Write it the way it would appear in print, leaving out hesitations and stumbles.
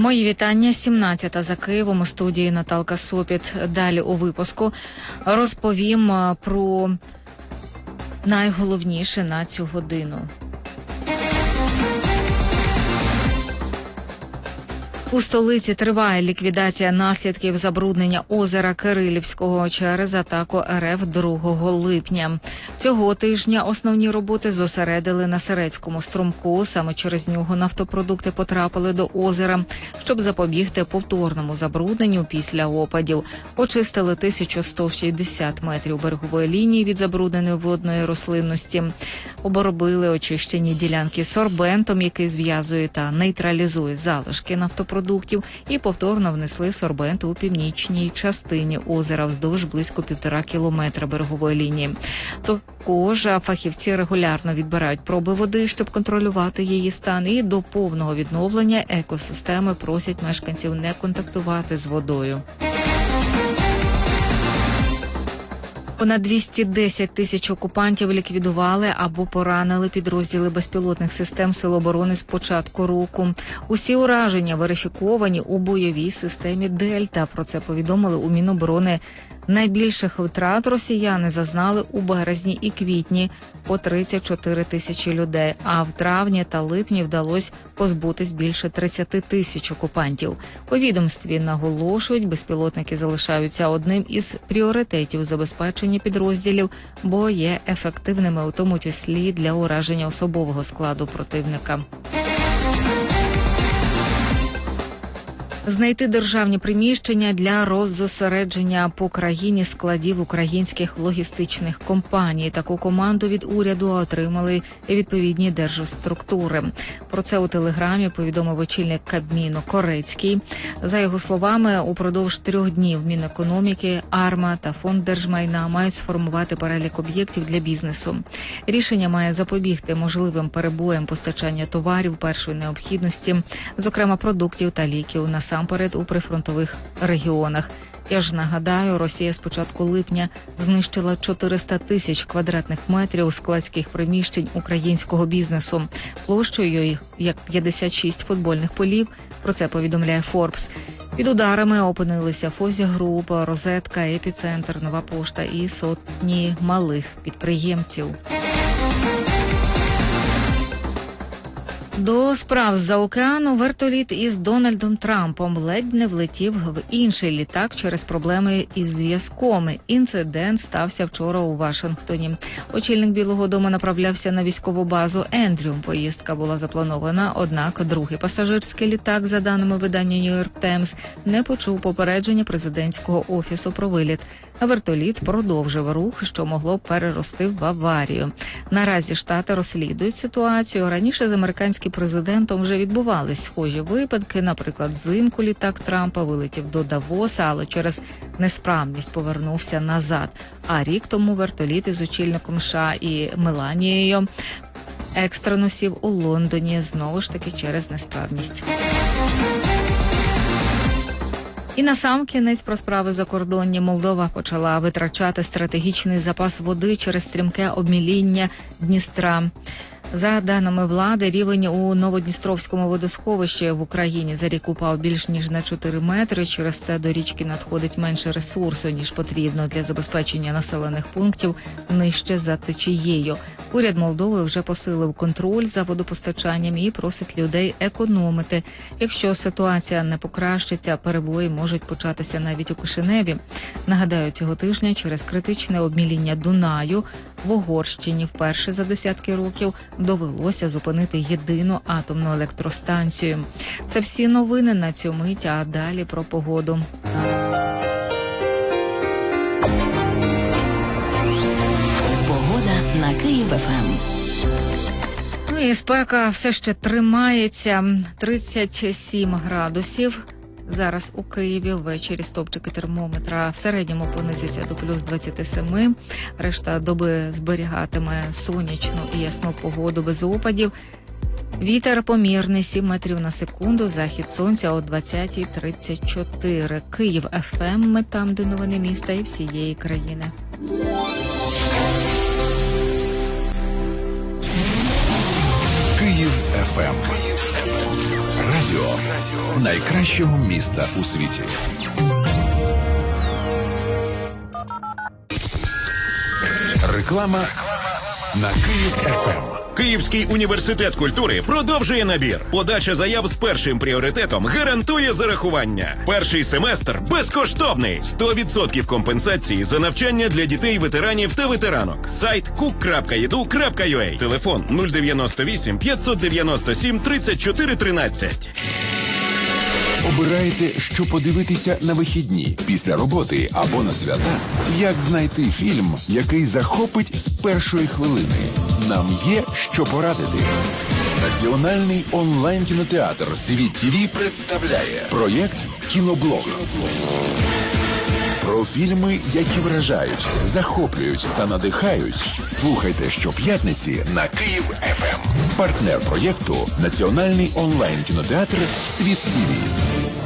Мої вітання. 17-та за Києвом, у студії Наталка Сопіт. Далі у випуску розповім про найголовніше на цю годину. У столиці триває ліквідація наслідків забруднення озера Кирилівського через атаку РФ 2 липня. Цього тижня основні роботи зосередили на Середському струмку. Саме через нього нафтопродукти потрапили до озера, щоб запобігти повторному забрудненню після опадів. Очистили 1160 метрів берегової лінії від забрудненої водної рослинності. Обробили очищені ділянки сорбентом, який зв'язує та нейтралізує залишки нафтопродуктів, і повторно внесли сорбент у північній частині озера вздовж близько 1,5 кілометра берегової лінії. Також фахівці регулярно відбирають проби води, щоб контролювати її стан, і до повного відновлення екосистеми просять мешканців не контактувати з водою. Понад 210 тисяч окупантів ліквідували або поранили підрозділи безпілотних систем Сил оборони з початку року. Усі ураження верифіковані у бойовій системі «Дельта». Про це повідомили у Міноборони. Найбільших втрат росіяни зазнали у березні і квітні по 34 тисячі людей, а в травні та липні вдалося позбутись більше 30 тисяч окупантів. У відомстві наголошують, безпілотники залишаються одним із пріоритетів забезпечення підрозділів, бо є ефективними у тому числі для ураження особового складу противника. Знайти державні приміщення для роззосередження по країні складів українських логістичних компаній. Таку команду від уряду отримали відповідні держструктури. Про це у Телеграмі повідомив очільник Кабміну Корецький. За його словами, упродовж 3 днів Мінекономіки, АРМА та Фонд держмайна мають сформувати перелік об'єктів для бізнесу. Рішення має запобігти можливим перебоям постачання товарів першої необхідності, зокрема продуктів та ліків, насамперед у прифронтових регіонах. Я ж нагадаю, Росія з початку липня знищила 400 тисяч квадратних метрів складських приміщень українського бізнесу, площею як 56 футбольних полів. Про це повідомляє Форбс. Під ударами опинилися Фозі Груп, Розетка, Епіцентр, Нова Пошта і сотні малих підприємців. До справ з-за океану вертоліт із Дональдом Трампом ледь не влетів в інший літак через проблеми із зв'язком. Інцидент стався вчора у Вашингтоні. Очільник Білого дому направлявся на військову базу Ендрю. Поїздка була запланована, однак другий пасажирський літак, за даними видання New York Times, не почув попередження президентського офісу про виліт. Вертоліт продовжив рух, що могло перерости в аварію. Наразі Штати розслідують ситуацію. Раніше з американським президентом вже відбувались схожі випадки. Наприклад, взимку літак Трампа вилетів до Давоса, але через несправність повернувся назад. А рік тому вертоліт із очільником США і Меланією екстрено сів у Лондоні, знову ж таки через несправність. І насамкінець про справи закордонні. Молдова почала витрачати стратегічний запас води через стрімке обміління Дністра. За даними влади, рівень у Новодністровському водосховищі в Україні за рік упав більш ніж на 4 метри. Через це до річки надходить менше ресурсу, ніж потрібно для забезпечення населених пунктів нижче за течією. Уряд Молдови вже посилив контроль за водопостачанням і просить людей економити. Якщо ситуація не покращиться, перебої можуть початися навіть у Кишиневі. Нагадаю, цього тижня через критичне обміління Дунаю в Угорщині вперше за десятки років довелося зупинити єдину атомну електростанцію. Це всі новини на цю мить, а далі про погоду. Погода на Київ-ФМ. Ну і спека все ще тримається. 37 градусів. Зараз у Києві ввечері стопчики термометра в середньому понизиться до плюс 27. Решта доби зберігатиме сонячну і ясну погоду без опадів. Вітер помірний 7 метрів на секунду, захід сонця о 20:34. Київ ФМ, ми там, де новини міста і всієї країни. Київ ФМ. Радіо Радіо найкращого міста у світі. Реклама на Київ ФМ. Київський університет культури продовжує набір. Подача заяв з першим пріоритетом гарантує зарахування. Перший семестр безкоштовний. 100% компенсації за навчання для дітей, ветеранів та ветеранок. Сайт cook.edu.ua. Телефон 098 597 34 13. Обираєте, що подивитися на вихідні, після роботи або на свята? Як знайти фільм, який захопить з першої хвилини? Нам є що порадити. Національний онлайн-кінотеатр «Світ ТВ» представляє проєкт «Кіноблог». Про фільми, які вражають, захоплюють та надихають. Слухайте щоп'ятниці на Київ ФМ. Партнер проєкту – Національний онлайн-кінотеатр «Світ ТВ».